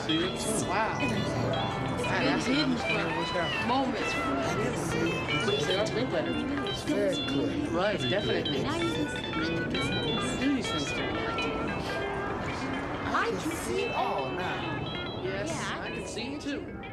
see it too. Wow. That's hidden moments. They are big letters. It's very clear. Right, Pretty definitely. good. Now you can Do these things to me. I can see it all now. Yes, Yeah, I can see you too.